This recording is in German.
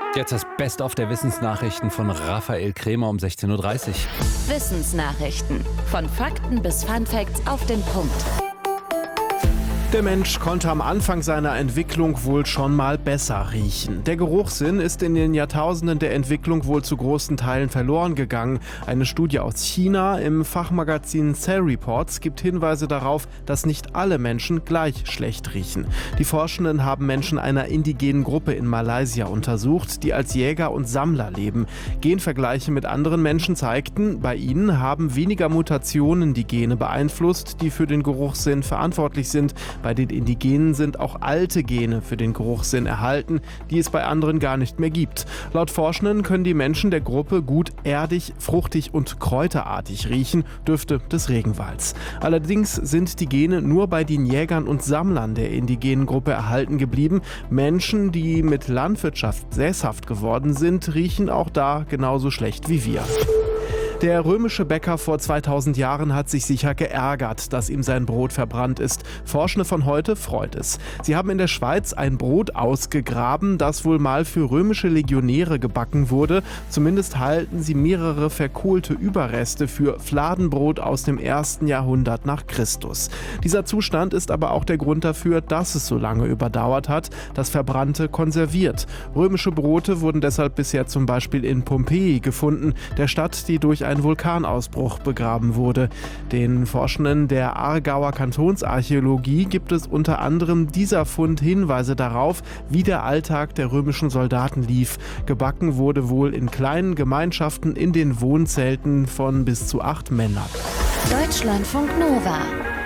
Jetzt das Best-of der Wissensnachrichten von Raphael Krämer um 16:30 Uhr. Wissensnachrichten. Von Fakten bis Funfacts auf den Punkt. Der Mensch konnte am Anfang seiner Entwicklung wohl schon mal besser riechen. Der Geruchssinn ist in den Jahrtausenden der Entwicklung wohl zu großen Teilen verloren gegangen. Eine Studie aus China im Fachmagazin Cell Reports gibt Hinweise darauf, dass nicht alle Menschen gleich schlecht riechen. Die Forschenden haben Menschen einer indigenen Gruppe in Malaysia untersucht, die als Jäger und Sammler leben. Genvergleiche mit anderen Menschen zeigten, bei ihnen haben weniger Mutationen die Gene beeinflusst, die für den Geruchssinn verantwortlich sind. Bei den Indigenen sind auch alte Gene für den Geruchssinn erhalten, die es bei anderen gar nicht mehr gibt. Laut Forschenden können die Menschen der Gruppe gut erdig, fruchtig und kräuterartig riechen, Düfte des Regenwalds. Allerdings sind die Gene nur bei den Jägern und Sammlern der indigenen Gruppe erhalten geblieben. Menschen, die mit Landwirtschaft sesshaft geworden sind, riechen auch da genauso schlecht wie wir. Der römische Bäcker vor 2000 Jahren hat sich sicher geärgert, dass ihm sein Brot verbrannt ist. Forschende von heute freut es. Sie haben in der Schweiz ein Brot ausgegraben, das wohl mal für römische Legionäre gebacken wurde. Zumindest halten sie mehrere verkohlte Überreste für Fladenbrot aus dem 1. Jahrhundert nach Christus. Dieser Zustand ist aber auch der Grund dafür, dass es so lange überdauert hat. Das Verbrannte konserviert. Römische Brote wurden deshalb bisher zum Beispiel in Pompeji gefunden, der Stadt, die durch einen Vulkanausbruch begraben wurde. Den Forschenden der Aargauer Kantonsarchäologie gibt es unter anderem dieser Fund Hinweise darauf, wie der Alltag der römischen Soldaten lief. Gebacken wurde wohl in kleinen Gemeinschaften in den Wohnzelten von bis zu 8 Männern. Deutschlandfunk Nova